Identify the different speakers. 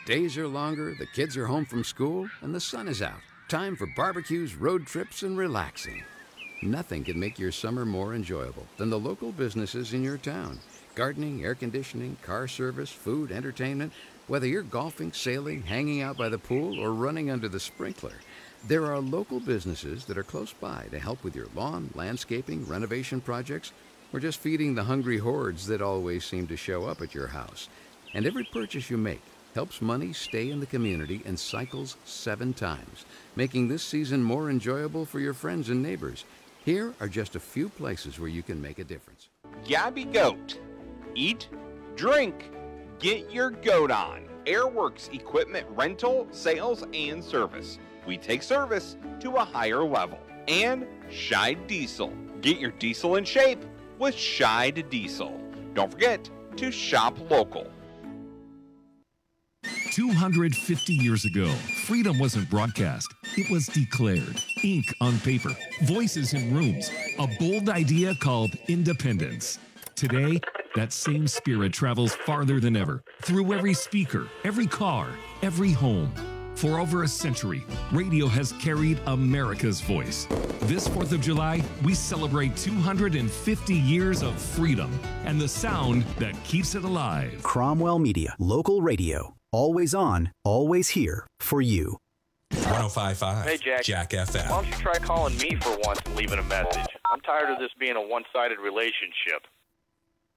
Speaker 1: Days are longer, the kids are home from school, and the sun is out. Time for barbecues, road trips, and relaxing. Nothing can make your summer more enjoyable than the local businesses in your town. Gardening, air conditioning, car service, food, entertainment. Whether you're golfing, sailing, hanging out by the pool, or running under the sprinkler, there are local businesses that are close by to help with your lawn, landscaping, renovation projects, or just feeding the hungry hordes that always seem to show up at your house. And every purchase you make helps money stay in the community and cycles 7 times, making this season more enjoyable for your friends and neighbors. Here are just a few places where you can make a difference.
Speaker 2: Gabby Goat. Eat, drink, get your goat on. Airworks Equipment Rental, Sales, and Service. We take service to a higher level. And Scheid Diesel. Get your diesel in shape with Scheid Diesel. Don't forget to shop local.
Speaker 3: 250 years ago, freedom wasn't broadcast. It was declared. Ink on paper, voices in rooms, a bold idea called independence. Today, that same spirit travels farther than ever, through every speaker, every car, every home. For over a century, radio has carried America's voice. This 4th of July, we celebrate 250 years of freedom and the sound that keeps it alive.
Speaker 4: Cromwell Media, local radio. Always on, always here for you.
Speaker 5: 105.5.
Speaker 6: Hey,
Speaker 5: Jack FM.
Speaker 6: Why don't you try calling me for once and leaving a message? I'm tired of this being a one-sided relationship.